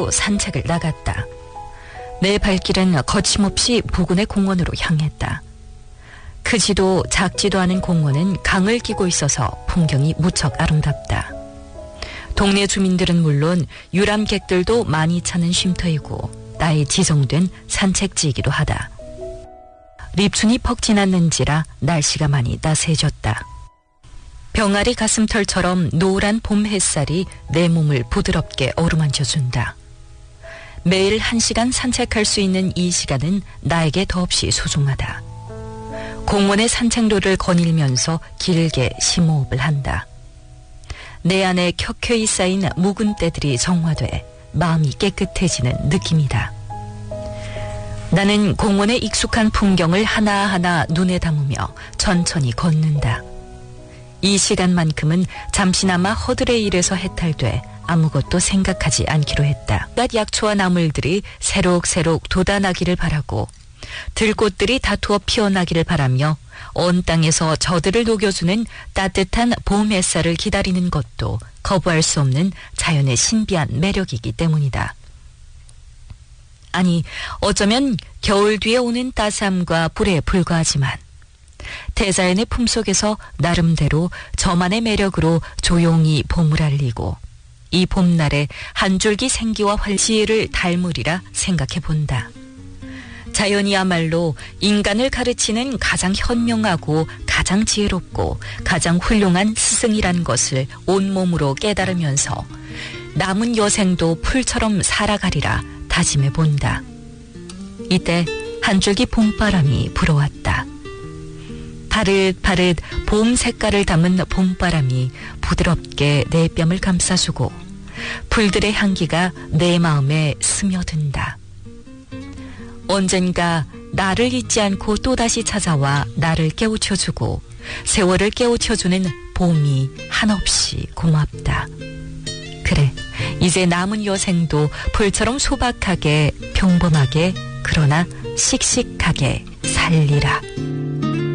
들고 산책을 나갔다. 내 발길은 거침없이 부근의 공원으로 향했다. 크지도 작지도 않은 공원은 강을 끼고 있어서 풍경이 무척 아름답다. 동네 주민들은 물론 유람객들도 많이 찾는 쉼터이고 나의 지정된 산책지이기도 하다. 립춘이 퍽 지났는지라 날씨가 많이 따스해졌다. 병아리 가슴털처럼 노란 봄 햇살이 내 몸을 부드럽게 어루만져준다. 매일 1시간 산책할 수 있는 이 시간은 나에게 더없이 소중하다. 공원의 산책로를 거닐면서 길게 심호흡을 한다. 내 안에 켜켜이 쌓인 묵은 때들이 정화돼 마음이 깨끗해지는 느낌이다. 나는 공원의 익숙한 풍경을 하나하나 눈에 담으며 천천히 걷는다. 이 시간만큼은 잠시나마 허들의 일에서 해탈돼 아무것도 생각하지 않기로 했다. 온갖 약초와 나물들이 새록새록 돋아나기를 바라고 들꽃들이 다투어 피어나기를 바라며 온 땅에서 저들을 녹여주는 따뜻한 봄 햇살을 기다리는 것도 거부할 수 없는 자연의 신비한 매력이기 때문이다. 아니, 어쩌면 겨울 뒤에 오는 따스함과 불에 불과하지만 대자연의 품속에서 나름대로 저만의 매력으로 조용히 봄을 알리고 이 봄날에 한 줄기 생기와 활시를 닮으리라 생각해본다. 자연이야말로 인간을 가르치는 가장 현명하고 가장 지혜롭고 가장 훌륭한 스승이란 것을 온몸으로 깨달으면서 남은 여생도 풀처럼 살아가리라 다짐해본다. 이때 한 줄기 봄바람이 불어왔다. 바릇바릇 봄 색깔을 담은 봄바람이 부드럽게 내 뺨을 감싸주고 풀들의 향기가 내 마음에 스며든다. 언젠가 나를 잊지 않고 또다시 찾아와 나를 깨우쳐주고 세월을 깨우쳐주는 봄이 한없이 고맙다. 그래, 이제 남은 여생도 풀처럼 소박하게 평범하게 그러나 씩씩하게 살리라.